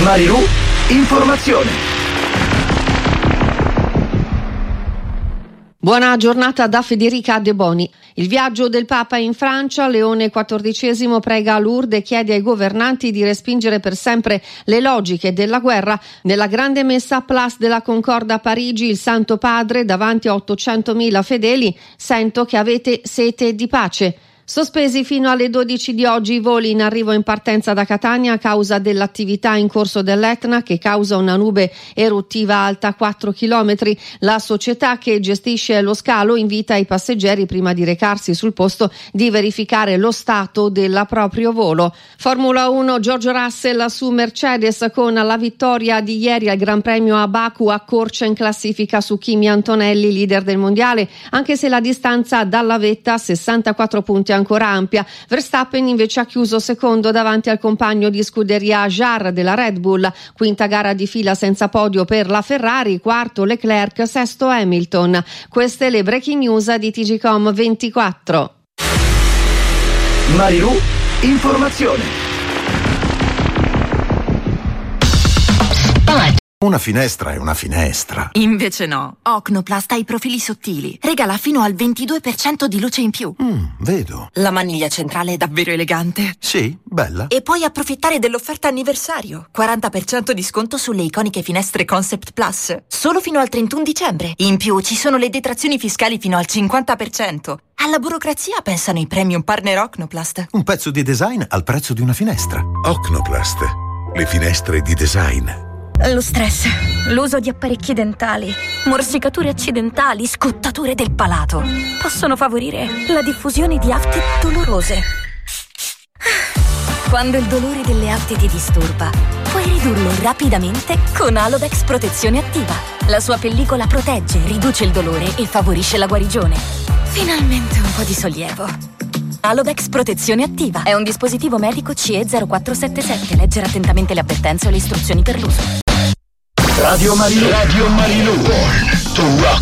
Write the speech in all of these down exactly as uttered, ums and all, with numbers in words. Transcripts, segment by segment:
Marilù Informazione. Buona giornata da Federica De Boni. Il viaggio del Papa in Francia, Leone quattordicesimo prega a Lourdes e chiede ai governanti di respingere per sempre le logiche della guerra. Nella grande messa Place de la Concorde a Parigi, il Santo Padre, davanti a ottocentomila fedeli: sento che avete sete di pace. Sospesi fino alle dodici di oggi i voli in arrivo e in partenza da Catania a causa dell'attività in corso dell'Etna, che causa una nube eruttiva alta quattro chilometri. La società che gestisce lo scalo invita i passeggeri, prima di recarsi sul posto, di verificare lo stato del proprio volo. Formula uno, George Russell su Mercedes, con la vittoria di ieri al Gran Premio a Baku accorcia in classifica su Kimi Antonelli, leader del mondiale, anche se la distanza dalla vetta, sessantaquattro punti, ancora ampia. Verstappen invece ha chiuso secondo davanti al compagno di scuderia Jarre della Red Bull. Quinta gara di fila senza podio per la Ferrari, quarto Leclerc, sesto Hamilton. Queste le breaking news di T G Com ventiquattro. Marilù Informazione. Una finestra è una finestra. Invece no. Ocnoplast ha i profili sottili. Regala fino al ventidue per cento di luce in più. Mm, vedo. La maniglia centrale è davvero elegante. Sì, bella. E puoi approfittare dell'offerta anniversario. quaranta per cento di sconto sulle iconiche finestre Concept Plus. Solo fino al trentuno dicembre. In più ci sono le detrazioni fiscali fino al cinquanta per cento. Alla burocrazia pensano i premium partner Ocnoplast. Un pezzo di design al prezzo di una finestra. Ocnoplast. Le finestre di design. Lo stress, l'uso di apparecchi dentali, morsicature accidentali, scottature del palato possono favorire la diffusione di afte dolorose. Quando il dolore delle afte ti disturba, puoi ridurlo rapidamente con Alovex Protezione Attiva. La sua pellicola protegge, riduce il dolore e favorisce la guarigione. Finalmente un po' di sollievo. Alovex Protezione Attiva è un dispositivo medico C E zero quattro sette sette. Leggere attentamente le avvertenze e le istruzioni per l'uso. Radio Marilù. Radio Marilù. Born to rock.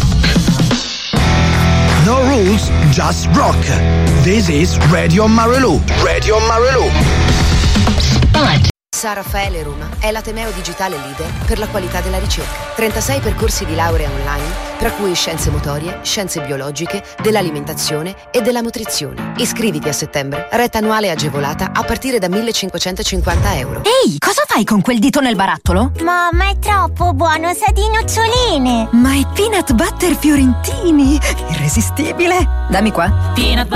No rules, just rock. This is Radio Marilù. Radio Marilù. Spot. San Raffaele Roma è l'Ateneo Digitale Leader per la qualità della ricerca. trentasei percorsi di laurea online, tra cui scienze motorie, scienze biologiche, dell'alimentazione e della nutrizione. Iscriviti a settembre, retta annuale agevolata a partire da millecinquecentocinquanta euro. Ehi, cosa fai con quel dito nel barattolo? Mamma, è troppo buono, sa di noccioline. Ma è peanut butter fiorentini, irresistibile. Dammi qua. Peanut